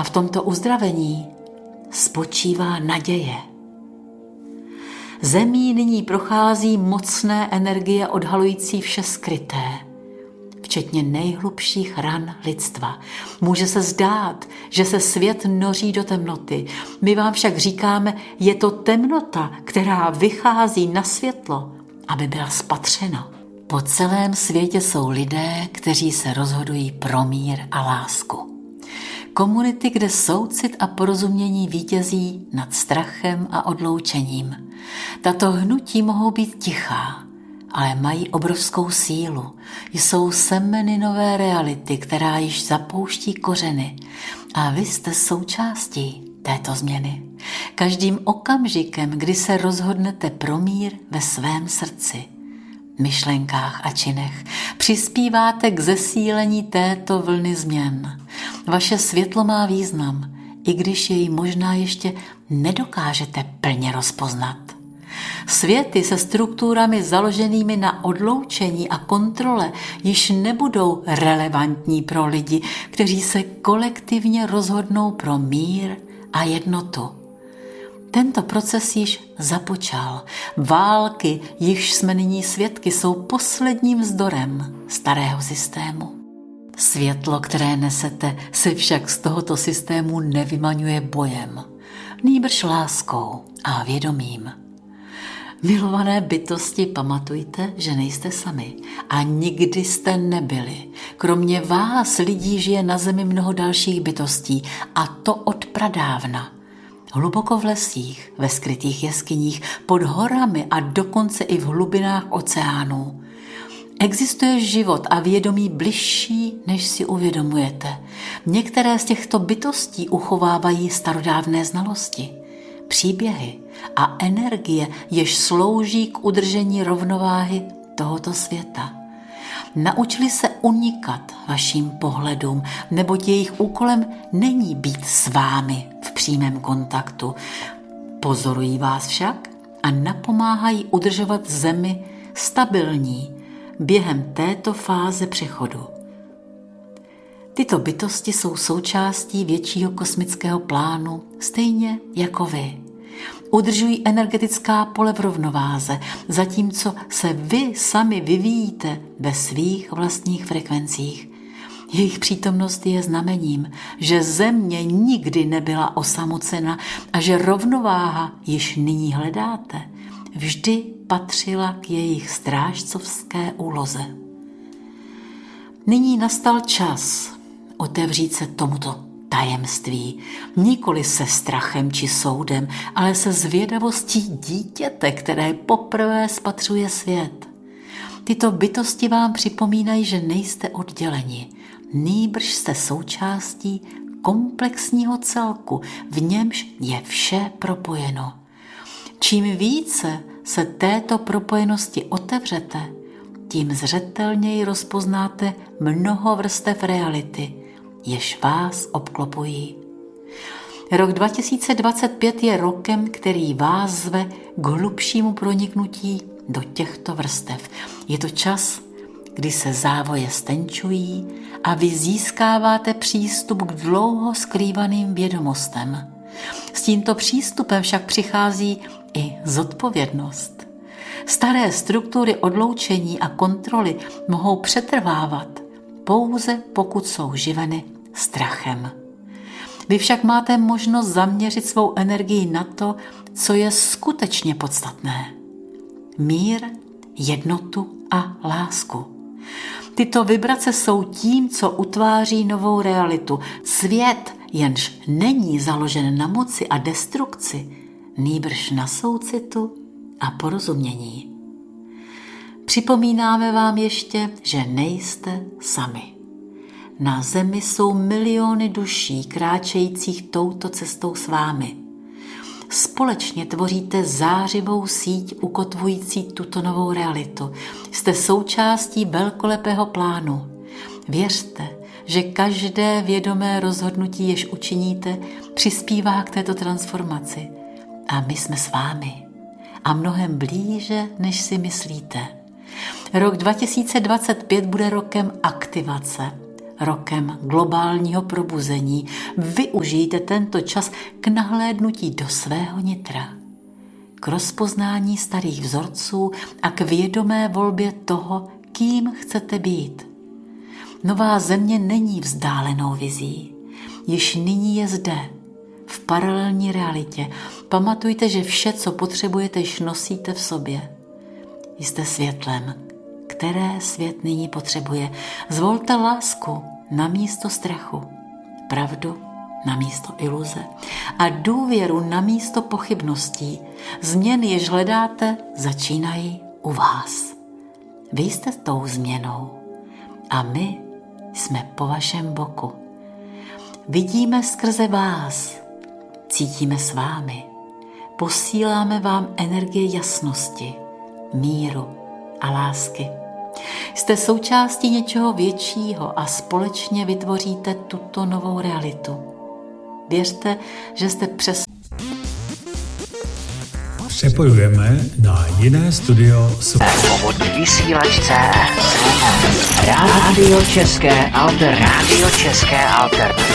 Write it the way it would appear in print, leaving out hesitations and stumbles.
A v tomto uzdravení spočívá naděje. Zemí nyní prochází mocné energie odhalující vše skryté, včetně nejhlubších ran lidstva. Může se zdát, že se svět noří do temnoty. My vám však říkáme, je to temnota, která vychází na světlo, aby byla spatřena. Po celém světě jsou lidé, kteří se rozhodují pro mír a lásku. Komunity, kde soucit a porozumění vítězí nad strachem a odloučením. Tato hnutí mohou být tichá, ale mají obrovskou sílu. Jsou semeny nové reality, která již zapouští kořeny. A vy jste součástí této změny. Každým okamžikem, kdy se rozhodnete pro mír ve svém srdci, myšlenkách a činech, přispíváte k zesílení této vlny změn. Vaše světlo má význam, i když jej možná ještě nedokážete plně rozpoznat. Světy se strukturami založenými na odloučení a kontrole již nebudou relevantní pro lidi, kteří se kolektivně rozhodnou pro mír a jednotu. Tento proces již započal. Války, jichž jsme nyní svědky, jsou posledním vzdorem starého systému. Světlo, které nesete, se však z tohoto systému nevymaňuje bojem, nýbrž láskou a vědomím. Milované bytosti, pamatujte, že nejste sami a nikdy jste nebyli. Kromě vás lidí žije na zemi mnoho dalších bytostí, a to od pradávna. Hluboko v lesích, ve skrytých jeskyních, pod horami a dokonce i v hlubinách oceánů. Existuje život a vědomí bližší, než si uvědomujete. Některé z těchto bytostí uchovávají starodávné znalosti, příběhy a energie, jež slouží k udržení rovnováhy tohoto světa. Naučili se unikat vašim pohledům, neboť jejich úkolem není být s vámi v přímém kontaktu. Pozorují vás však a napomáhají udržovat zemi stabilní během této fáze přechodu. Tyto bytosti jsou součástí většího kosmického plánu, stejně jako vy. Udržují energetická pole v rovnováze, zatímco se vy sami vyvíjíte ve svých vlastních frekvencích. Jejich přítomnost je znamením, že Země nikdy nebyla osamocena a že rovnováha již nyní hledáte, vždy patřila k jejich strážcovské úloze. Nyní nastal čas otevřít se tomuto tajemství, nikoli se strachem či soudem, ale se zvědavostí dítěte, které poprvé spatřuje svět. Tyto bytosti vám připomínají, že nejste odděleni, nýbrž jste součástí komplexního celku, v němž je vše propojeno. Čím více se této propojenosti otevřete, tím zřetelněji rozpoznáte mnoho vrstev reality, jež vás obklopují. Rok 2025 je rokem, který vás zve k hlubšímu proniknutí do těchto vrstev. Je to čas, kdy se závoje stenčují a vy získáváte přístup k dlouho skrývaným vědomostem. S tímto přístupem však přichází i zodpovědnost. Staré struktury odloučení a kontroly mohou přetrvávat pouze pokud jsou živeny strachem. Vy však máte možnost zaměřit svou energii na to, co je skutečně podstatné. Mír, jednotu a lásku. Tyto vibrace jsou tím, co utváří novou realitu. Svět, jenž není založen na moci a destrukci, nýbrž na soucitu a porozumění. Připomínáme vám ještě, že nejste sami. Na zemi jsou miliony duší kráčejících touto cestou s vámi. Společně tvoříte zářivou síť ukotvující tuto novou realitu. Jste součástí velkolepého plánu. Věřte, že každé vědomé rozhodnutí, jež učiníte, přispívá k této transformaci. A my jsme s vámi. A mnohem blíže, než si myslíte. Rok 2025 bude rokem aktivace, rokem globálního probuzení. Využijte tento čas k nahlédnutí do svého nitra, k rozpoznání starých vzorců a k vědomé volbě toho, kým chcete být. Nová země není vzdálenou vizí. Již nyní je zde, v paralelní realitě. Pamatujte, že vše, co potřebujete, již nosíte v sobě. Jste světlem, které svět nyní potřebuje. Zvolte lásku na místo strachu, pravdu na místo iluze a důvěru na místo pochybností. Změny, jež hledáte, začínají u vás. Vy jste tou změnou a my jsme po vašem boku. Vidíme skrze vás, cítíme s vámi, posíláme vám energie jasnosti, míru a lásky. Jste součástí něčeho většího a společně vytvoříte tuto novou realitu. Věřte, že jste Přepojujeme na jiné studio Svobodný vysílač CZ. Rádio České alternativy.